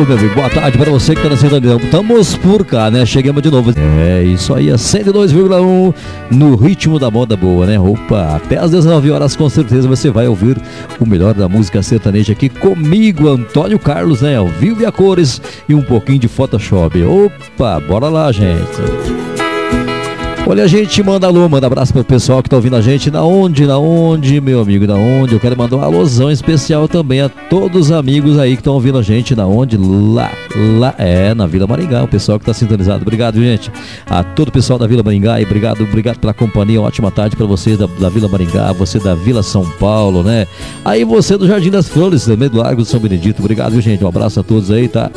meu amigo, boa tarde para você que está na sintonia. Estamos por cá, né? Chegamos de novo. É isso aí, é 102,1 no ritmo da moda boa, né? Opa, até às 19 horas com certeza você vai ouvir o melhor da música sertaneja aqui comigo, Antônio Carlos, né? Ao vivo e a cores e um pouquinho de Photoshop. Opa, bora lá, gente. Olha, a gente manda alô, manda abraço pro pessoal que tá ouvindo a gente. Na onde, meu amigo, na onde? Eu quero mandar um alôzão especial também a todos os amigos aí que estão ouvindo a gente. Na onde? Lá, na Vila Maringá, o pessoal que tá sintonizado. Obrigado, gente, a todo o pessoal da Vila Maringá e obrigado pela companhia. Uma ótima tarde pra vocês da Vila Maringá, você da Vila São Paulo, né? Aí você do Jardim das Flores, também do Largo do São Benedito. Obrigado, gente, um abraço a todos aí, tá?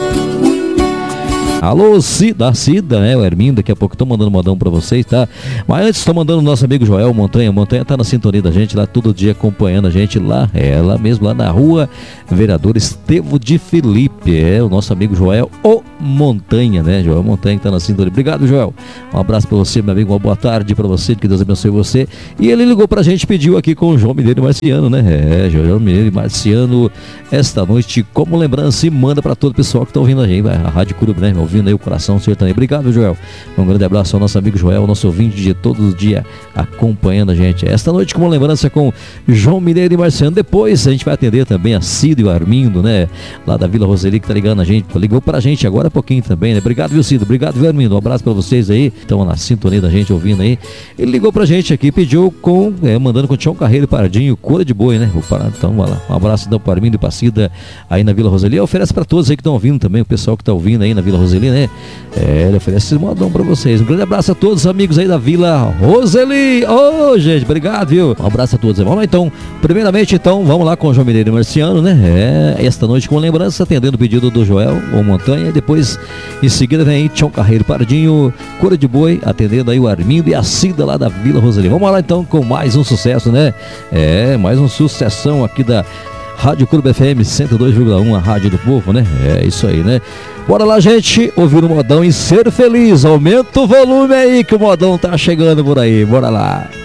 Alô, Cida, né? O Hermindo, daqui a pouco estou mandando modão pra vocês, tá? Mas antes estou mandando o nosso amigo Joel Montanha. Montanha tá na sintonia da gente lá todo dia, acompanhando a gente lá, lá mesmo, lá na rua Vereador Estevo de Felipe. É o nosso amigo Joel Montanha, né? Joel Montanha que tá na sintonia. Obrigado, Joel. Um abraço pra você, meu amigo. Uma boa tarde pra você, que Deus abençoe você. E ele ligou pra gente, pediu aqui com o João Mineiro e Marciano, né? João Mineiro e Marciano, esta noite, como lembrança, e manda pra todo o pessoal que tá ouvindo a gente, a Rádio Curuba, né? Ouvindo aí o coração sertanejo. Obrigado, Joel. Um grande abraço ao nosso amigo Joel, nosso ouvinte de todos os dias acompanhando a gente. Esta noite, como lembrança, com João Mineiro e Marciano. Depois a gente vai atender também a Cido e o Armindo, né? Lá da Vila Roseli, que tá ligando a gente. Ligou pra gente agora há pouquinho também, né? Obrigado, viu, Cido? Obrigado, viu, Armindo? Um abraço pra vocês aí. Estão na sintonia da gente, ouvindo aí. Ele ligou pra gente aqui, pediu mandando com o Tião Carreiro e Pardinho, Cora de Boi, né? Então, vai lá. Um abraço então para Armindo e pra Cida aí na Vila Roseli. Oferece pra todos aí que estão ouvindo também, o pessoal que tá ouvindo aí na Vila Roseli, né? Ele oferece esse modão pra vocês. Um grande abraço a todos os amigos aí da Vila Roseli. Gente, obrigado, viu? Um abraço a todos. Vamos lá, então. Primeiramente, então, vamos lá com o João Mineiro e Marciano, né? Esta noite com lembrança, atendendo o pedido do Joel ou Montanha. E depois, em seguida, vem aí Tião Carreiro Pardinho, Cora de Boi, atendendo aí o Armindo e a Cida lá da Vila Roseli. Vamos lá, então, com mais um sucesso, né? Mais uma sucessão aqui da Rádio Curuba FM 102,1, a rádio do povo, né? É isso aí, né? Bora lá, gente, ouvir o modão e ser feliz. Aumenta o volume aí que o modão tá chegando por aí. Bora lá.